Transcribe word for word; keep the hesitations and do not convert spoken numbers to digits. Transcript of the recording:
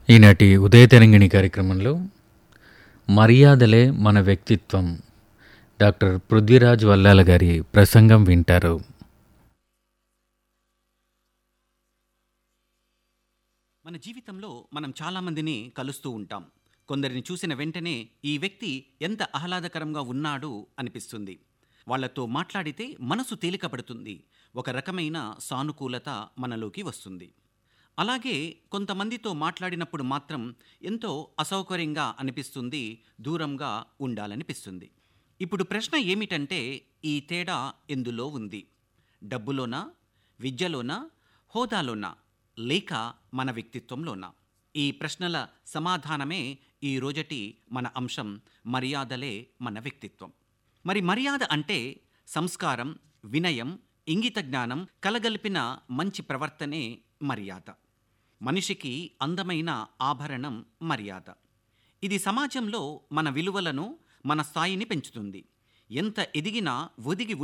ఈనాటి ఉదయ తెరంగిణి కార్యక్రమంలో మర్యాదలే మన వ్యక్తిత్వం డాక్టర్ పృథ్వీరాజ్ వల్లాల గారి ప్రసంగం వింటారు. మన జీవితంలో మనం చాలామందిని కలుస్తూ ఉంటాం. కొందరిని చూసిన వెంటనే ఈ వ్యక్తి ఎంత ఆహ్లాదకరంగా ఉన్నాడు అనిపిస్తుంది. వాళ్లతో మాట్లాడితే మనసు తేలికపడుతుంది. ఒక రకమైన సానుకూలత మనలోకి వస్తుంది. అలాగే కొంతమందితో మాట్లాడినప్పుడు మాత్రం ఎంతో అసౌకర్యంగా అనిపిస్తుంది, దూరంగా ఉండాలనిపిస్తుంది. ఇప్పుడు ప్రశ్న ఏమిటంటే, ఈ తేడా ఎందులో ఉంది? డబ్బులోనా, విద్యలోనా, హోదాలోనా, లేక మన వ్యక్తిత్వంలోనా? ఈ ప్రశ్నల సమాధానమే ఈ రోజటి మన అంశం, మర్యాదలే మన వ్యక్తిత్వం. మరి మర్యాద అంటే సంస్కారం, వినయం, ఇంగిత జ్ఞానం కలగలిపిన మంచి ప్రవర్తనే మర్యాద. మనిషికి అందమైన ఆభరణం మర్యాద. ఇది సమాజంలో మన విలువలను, మన స్థాయిని పెంచుతుంది. ఎంత ఎదిగినా ఒదిగి